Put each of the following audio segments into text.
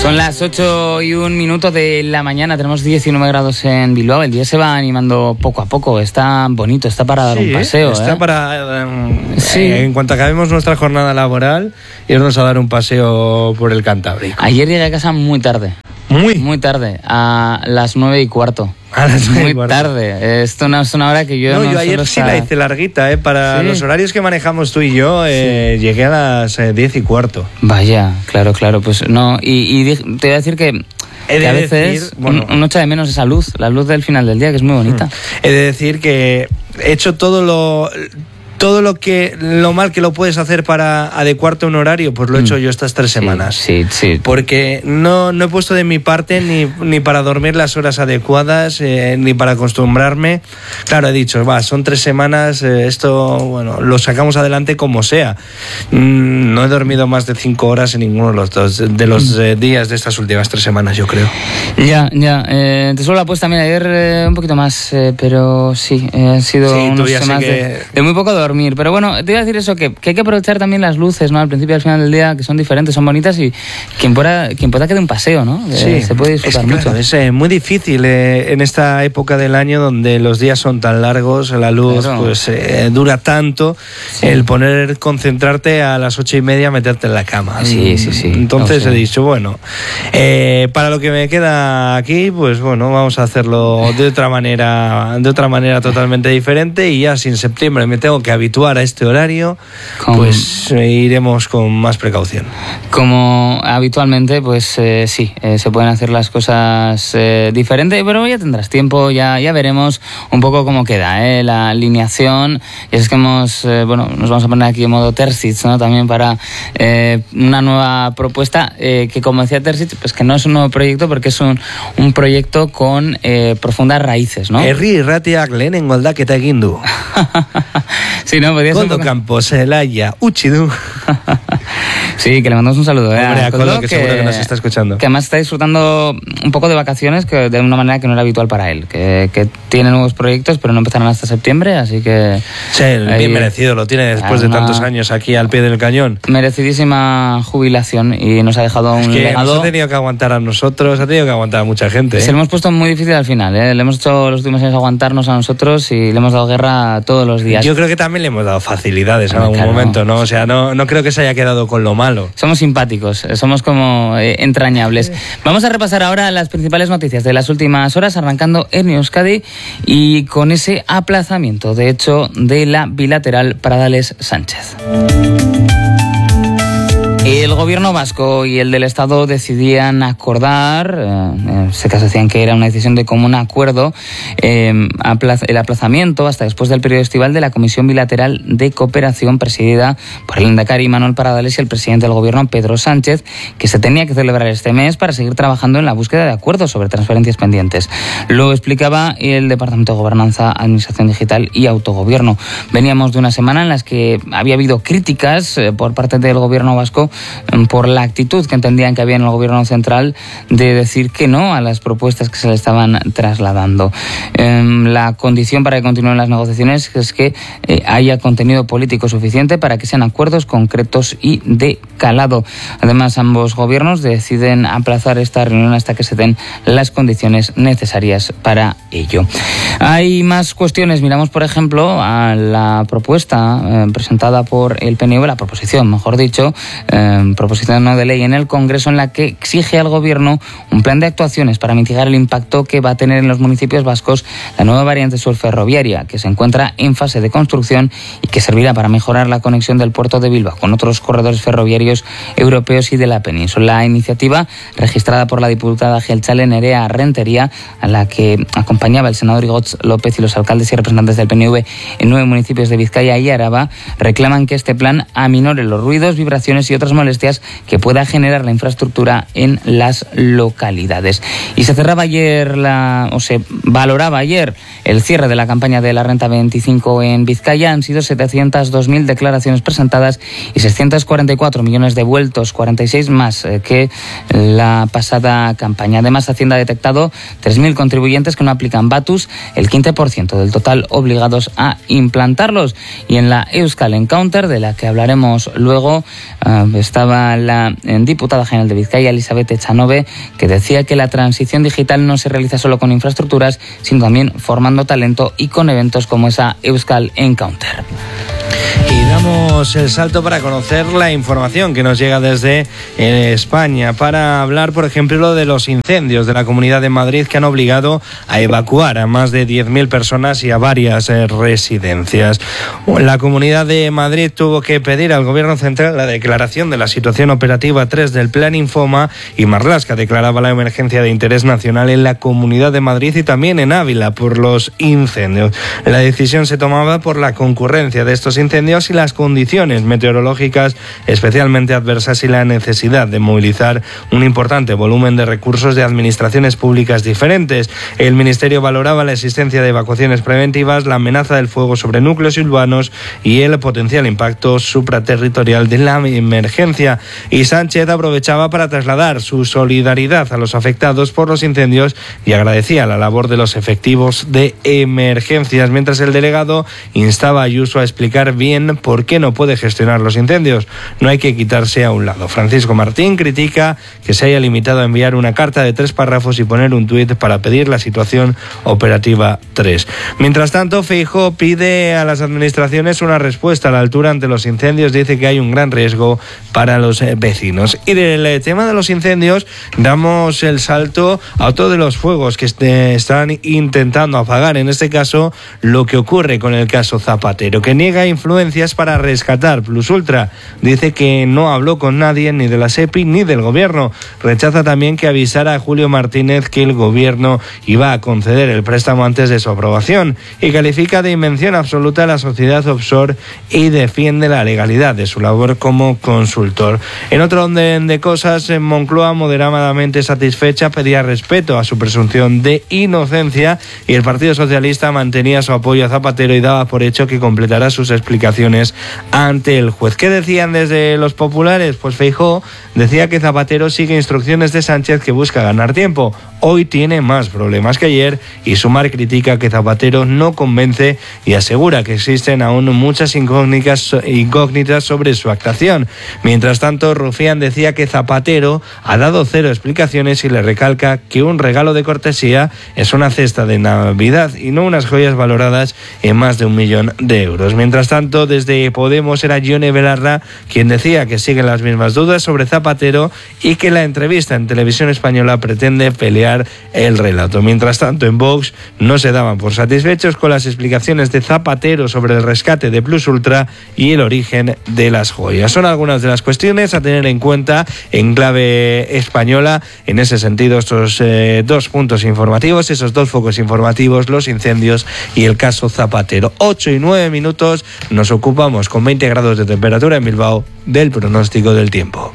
Son las 8:01 de la mañana, tenemos 19 grados en Bilbao. El día se va animando poco a poco, está bonito, está para dar un paseo. Está para, en cuanto acabemos nuestra jornada laboral, irnos a dar un paseo por el Cantábrico. Ayer llegué a casa muy tarde. Muy tarde, a las 9:15. A las 9:15. Muy tarde. Esto no es una hora que yo no yo ayer sí la hice larguita, para los horarios que manejamos tú y yo, llegué a las 10:15. Vaya, claro, pues no. Y te voy a decir que a veces uno echa de menos esa luz, la luz del final del día, que es muy bonita. He de decir que he hecho todo lo mal que lo puedes hacer para adecuarte a un horario, pues lo he hecho yo estas 3 semanas. Sí. Porque no he puesto de mi parte ni para dormir las horas adecuadas, ni para acostumbrarme. Claro, he dicho, son 3 semanas, esto, lo sacamos adelante como sea. No he dormido más de 5 horas en ninguno de los días de estas últimas 3 semanas, yo creo. Ya. Te suelo la pues también ayer un poquito más, pero sí, han sido unas semanas de muy poco dormir. Pero bueno, te iba a decir eso, que hay que aprovechar también las luces, ¿no? Al principio y al final del día, que son diferentes, son bonitas, y quien pueda que dé un paseo, ¿no? Se puede disfrutar mucho. Claro, es muy difícil en esta época del año donde los días son tan largos, la luz dura tanto, el concentrarte a las 8:30, meterte en la cama. Sí. Entonces he dicho, para lo que me queda aquí, pues vamos a hacerlo de otra manera totalmente diferente, y ya si en septiembre me tengo que habituar a este horario, pues iremos con más precaución. Como habitualmente, pues se pueden hacer las cosas diferentes, pero ya tendrás tiempo, ya veremos un poco cómo queda la alineación. Y es que nos vamos a poner aquí en modo Terzic, ¿no? También para una nueva propuesta, que como decía Terzic, pues que no es un nuevo proyecto, porque es un proyecto con profundas raíces, ¿no? Herri irratiak lehenengo aldaketa egin du. Sí, no, podía ser Koldo Campos, Zelaya, Uchidu. Sí, que le mandamos un saludo. Hombre, a Koldo, que seguro que nos está escuchando. Que además está disfrutando un poco de vacaciones, que de una manera que no era habitual para él. Que tiene nuevos proyectos, pero no empezarán hasta septiembre, así que... Sí, bien merecido, lo tiene después de tantos años aquí al pie del cañón. Merecidísima jubilación, y nos ha dejado un legado. Nos ha tenido que aguantar a nosotros, ha tenido que aguantar a mucha gente. Se lo hemos puesto muy difícil al final, Le hemos hecho los últimos años aguantarnos a nosotros, y le hemos dado guerra todos los días. Yo creo que también le hemos dado facilidades en algún momento, ¿no? O sea, no creo que se haya quedado con lo malo. Somos simpáticos, somos como entrañables. Vamos a repasar ahora las principales noticias de las últimas horas, arrancando en Euskadi y con ese aplazamiento, de hecho, de la bilateral Pradales-Sánchez. El gobierno vasco y el del Estado decidían acordar, en este caso decían que era una decisión de común acuerdo, el aplazamiento hasta después del periodo estival de la Comisión Bilateral de Cooperación presidida por el lehendakari Manuel Pradales y el presidente del gobierno Pedro Sánchez, que se tenía que celebrar este mes para seguir trabajando en la búsqueda de acuerdos sobre transferencias pendientes. Lo explicaba el Departamento de Gobernanza, Administración Digital y Autogobierno. Veníamos de una semana en las que había habido críticas por parte del gobierno vasco por la actitud que entendían que había en el gobierno central de decir que no a las propuestas que se le estaban trasladando. La condición para que continúen las negociaciones es que haya contenido político suficiente para que sean acuerdos concretos y de calado. Además, ambos gobiernos deciden aplazar esta reunión hasta que se den las condiciones necesarias para ello. Hay más cuestiones. Miramos, por ejemplo, a la propuesta presentada por el PNV, la proposición, mejor dicho, proposición no de ley en el Congreso, en la que exige al Gobierno un plan de actuaciones para mitigar el impacto que va a tener en los municipios vascos la nueva variante sur ferroviaria, que se encuentra en fase de construcción y que servirá para mejorar la conexión del puerto de Bilbao con otros corredores ferroviarios europeos y de la península. La iniciativa, registrada por la diputada jeltzale Nerea Rentería, a la que acompañaba el senador Igotz López y los alcaldes y representantes del PNV en 9 municipios de Vizcaya y Araba, reclaman que este plan aminore los ruidos, vibraciones y otras molestias que pueda generar la infraestructura en las localidades. Y se valoraba ayer el cierre de la campaña de la Renta 25 en Vizcaya. Han sido 702.000 declaraciones presentadas y 644 millones devueltos, 46 más que la pasada campaña. Además, Hacienda ha detectado 3.000 contribuyentes que no aplican Batus, el 15% del total obligados a implantarlos. Y en la Euskal Encounter, de la que hablaremos luego, estaba la diputada general de Vizcaya, Elizabeth Echanove, que decía que la transición digital no se realiza solo con infraestructuras, sino también formando talento y con eventos como esa Euskal Encounter. Y damos el salto para conocer la información que nos llega desde España, para hablar, por ejemplo, de los incendios de la Comunidad de Madrid que han obligado a evacuar a más de 10.000 personas y a varias residencias. La Comunidad de Madrid tuvo que pedir al Gobierno Central la declaración de la situación operativa 3 del Plan Infoma, y Marlaska declaraba la emergencia de interés nacional en la Comunidad de Madrid y también en Ávila por los incendios. La decisión se tomaba por la concurrencia de estos incendios y las condiciones meteorológicas especialmente adversas y la necesidad de movilizar un importante volumen de recursos de administraciones públicas diferentes. El Ministerio valoraba la existencia de evacuaciones preventivas, la amenaza del fuego sobre núcleos urbanos y el potencial impacto supraterritorial de la emergencia. Y Sánchez aprovechaba para trasladar su solidaridad a los afectados por los incendios y agradecía la labor de los efectivos de emergencias, mientras el delegado instaba a Ayuso a explicar bien por qué no puede gestionar los incendios. No hay que quitarse a un lado. Francisco Martín critica que se haya limitado a enviar una carta de 3 párrafos y poner un tuit para pedir la situación operativa 3. Mientras tanto, Feijóo pide a las administraciones una respuesta a la altura ante los incendios. Dice que hay un gran riesgo para los vecinos. Y del tema de los incendios damos el salto a otro de los fuegos que están intentando apagar. En este caso, lo que ocurre con el caso Zapatero, que niega influencias para rescatar Plus Ultra. Dice que no habló con nadie, ni de la SEPI ni del gobierno. Rechaza también que avisara a Julio Martínez que el gobierno iba a conceder el préstamo antes de su aprobación, y califica de invención absoluta a la sociedad offshore y defiende la legalidad de su labor como consultor. En otro orden de cosas, en Moncloa, moderadamente satisfecha, pedía respeto a su presunción de inocencia, y el Partido Socialista mantenía su apoyo a Zapatero y daba por hecho que completará sus explicaciones ante el juez. ¿Qué decían desde los populares? Pues Feijóo decía que Zapatero sigue instrucciones de Sánchez, que busca ganar tiempo. Hoy tiene más problemas que ayer, y Sumar critica que Zapatero no convence y asegura que existen aún muchas incógnitas sobre su actuación. Mientras tanto, Rufián decía que Zapatero ha dado 0 explicaciones y le recalca que un regalo de cortesía es una cesta de Navidad y no unas joyas valoradas en más de 1 millón de euros. Mientras tanto, desde Podemos era Yone Belarra quien decía que siguen las mismas dudas sobre Zapatero y que la entrevista en Televisión Española pretende pelear el relato. Mientras tanto, en Vox no se daban por satisfechos con las explicaciones de Zapatero sobre el rescate de Plus Ultra y el origen de las joyas. Son algunas de las cuestiones a tener en cuenta en clave española. En ese sentido, estos 2 puntos informativos, esos 2 focos informativos, los incendios y el caso Zapatero. 8 y 9 minutos, nos ocupamos con 20 grados de temperatura en Bilbao del pronóstico del tiempo.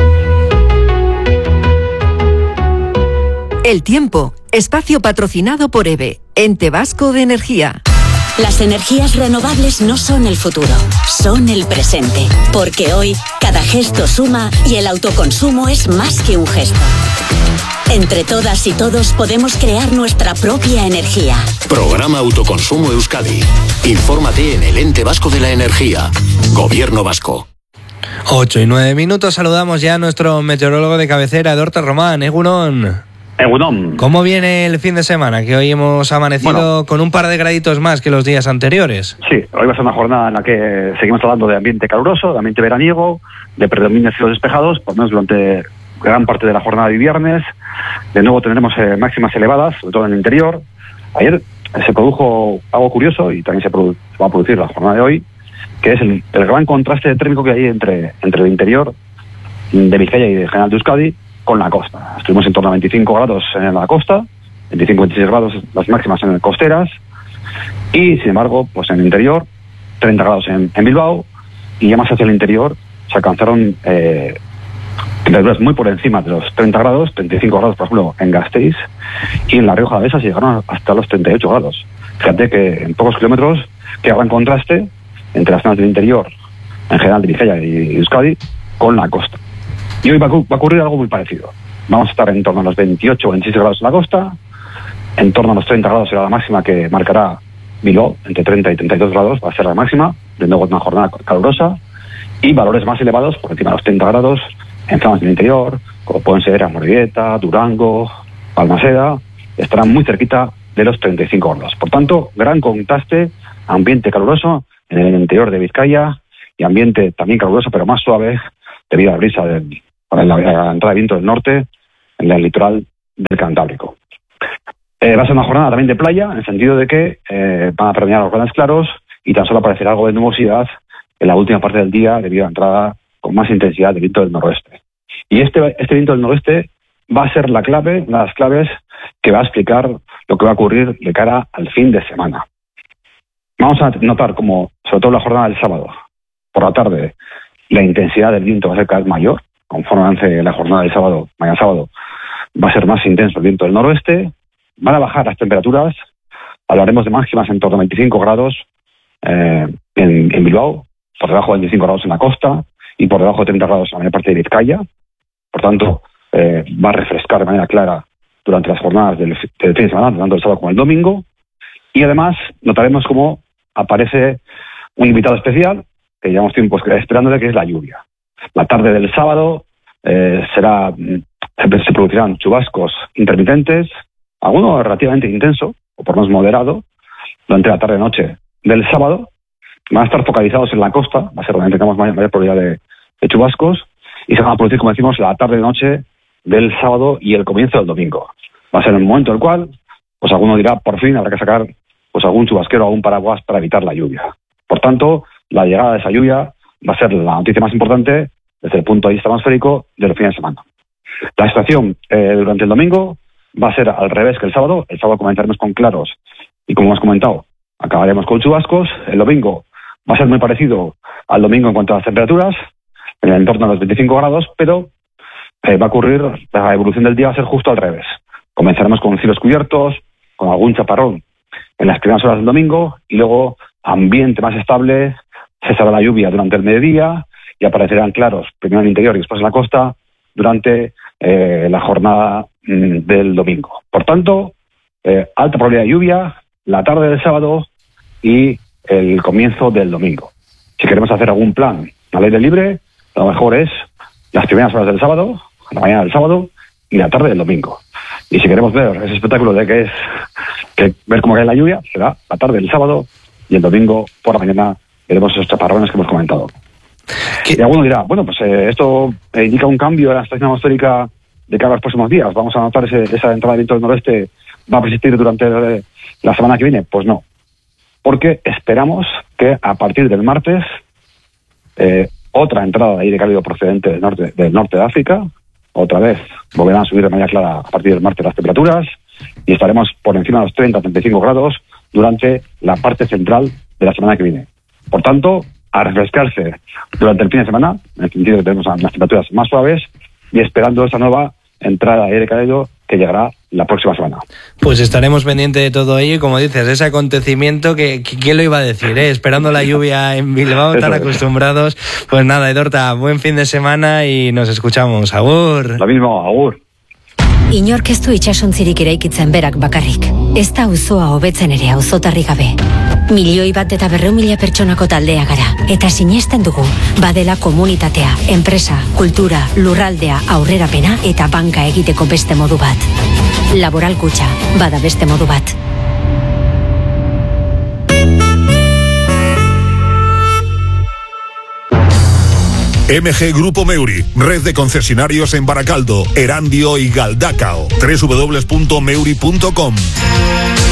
El tiempo, espacio patrocinado por EVE, Ente Vasco de Energía. Las energías renovables no son el futuro, son el presente. Porque hoy, cada gesto suma y el autoconsumo es más que un gesto. Entre todas y todos podemos crear nuestra propia energía. Programa Autoconsumo Euskadi. Infórmate en el Ente Vasco de la Energía. Gobierno Vasco. 8 y 9 minutos, saludamos ya a nuestro meteorólogo de cabecera, Edorta Román. Egunon. ¿Cómo viene el fin de semana? Que hoy hemos amanecido con un par de graditos más que los días anteriores. Sí, hoy va a ser una jornada en la que seguimos hablando de ambiente caluroso, de ambiente veraniego, de predominio de cielos despejados, por lo menos durante gran parte de la jornada de viernes. De nuevo tendremos máximas elevadas, sobre todo en el interior. Ayer se produjo algo curioso y también se va a producir la jornada de hoy, que es el gran contraste térmico que hay entre el interior de Vizcaya y de General de Euskadi con la costa. Estuvimos en torno a 25 grados en la costa, 25-26 grados las máximas en costeras, y sin embargo, pues en el interior, 30 grados en Bilbao, y ya más hacia el interior se alcanzaron temperaturas muy por encima de los 30 grados, 35 grados por ejemplo en Gasteiz, y en La Rioja Alavesa se llegaron hasta los 38 grados. Fíjate que en pocos kilómetros qué gran contraste entre las zonas del interior, en general de Vizcaya y Euskadi, con la costa. Y hoy va a ocurrir algo muy parecido. Vamos a estar en torno a los 28 o 26 grados en la costa, en torno a los 30 grados será la máxima que marcará Bilbao, entre 30 y 32 grados va a ser la máxima, de nuevo una jornada calurosa, y valores más elevados, por encima de los 30 grados, en zonas del interior, como pueden ser Amorebieta, Durango, Balmaseda, estarán muy cerquita de los 35 grados. Por tanto, gran contraste, ambiente caluroso en el interior de Vizcaya y ambiente también caluroso, pero más suave, debido a la brisa para la entrada de viento del norte en el litoral del Cantábrico. Va a ser una jornada también de playa, en el sentido de que van a predominar los grandes claros y tan solo aparecerá algo de nubosidad en la última parte del día debido a la entrada con más intensidad del viento del noroeste. Y este viento del noroeste va a ser la clave, una de las claves que va a explicar lo que va a ocurrir de cara al fin de semana. Vamos a notar como, sobre todo la jornada del sábado, por la tarde, la intensidad del viento va a ser cada vez mayor. Conforme avance la jornada del sábado, mañana sábado, va a ser más intenso el viento del noroeste. Van a bajar las temperaturas, hablaremos de máximas en torno a 25 grados en Bilbao, por debajo de 25 grados en la costa y por debajo de 30 grados en la mayor parte de Vizcaya. Por tanto, va a refrescar de manera clara durante las jornadas del fin de semana, tanto el sábado como el domingo. Y además notaremos cómo aparece un invitado especial, que llevamos tiempo esperándole, que es la lluvia. La tarde del sábado se producirán chubascos intermitentes, alguno relativamente intenso, o por lo menos moderado, durante la tarde-noche del sábado. Van a estar focalizados en la costa, va a ser donde tengamos mayor probabilidad de chubascos, y se van a producir, como decimos, la tarde-noche del sábado y el comienzo del domingo. Va a ser el momento en el cual, pues alguno dirá, por fin habrá que sacar pues algún chubasquero o algún paraguas para evitar la lluvia. Por tanto, la llegada de esa lluvia va a ser la noticia más importante desde el punto de vista atmosférico de los fines de semana. La situación durante el domingo va a ser al revés que el sábado. El sábado comenzaremos con claros y, como hemos comentado, acabaremos con chubascos. El domingo va a ser muy parecido al domingo en cuanto a las temperaturas, en el entorno de los 25 grados, pero va a ocurrir, la evolución del día va a ser justo al revés. Comenzaremos con cielos cubiertos, con algún chaparrón en las primeras horas del domingo, y luego ambiente más estable, cesará la lluvia durante el mediodía y aparecerán claros, primero en el interior y después en la costa, durante la jornada del domingo. Por tanto, alta probabilidad de lluvia la tarde del sábado y el comienzo del domingo. Si queremos hacer algún plan al aire libre, lo mejor es las primeras horas del sábado, la mañana del sábado y la tarde del domingo. Y si queremos ver ese espectáculo de que ver cómo cae la lluvia, será la tarde del sábado, y el domingo por la mañana veremos esos chaparrones que hemos comentado. Y alguno dirá, bueno, pues esto indica un cambio en la estación atmosférica de cara a los próximos días. Vamos a notar esa entrada de viento del noroeste va a persistir durante la semana que viene. Pues no, porque esperamos que a partir del martes otra entrada de aire cálido procedente del norte de África, otra vez volverán a subir de manera clara a partir del martes las temperaturas y estaremos por encima de los 30-35 grados durante la parte central de la semana que viene. Por tanto, a refrescarse durante el fin de semana, en el sentido de que tenemos las temperaturas más suaves, y esperando esa nueva entrada de aire cálido que llegará la próxima semana. Pues estaremos pendientes de todo ello y, como dices, ese acontecimiento que ¿quién lo iba a decir? Esperando la lluvia en Bilbao, tan acostumbrados. Pues nada, Edorta, buen fin de semana y nos escuchamos. Agur. Lo mismo, agur. Inork ez du itsasontzirik eraikitzen berak bakarrik. Ez da auzoa hobetzen ere auzotarri gabe. 1.200.000 pertsonako taldea gara. Eta sinesten dugu, badela komunitatea, enpresa, kultura, lurraldea, aurrerapena eta banka egiteko beste modu bat. Laboral Kutxa, bada beste modu bat. MG Grupo Meuri, red de concesionarios en Baracaldo, Erandio y Galdacao. www.meuri.com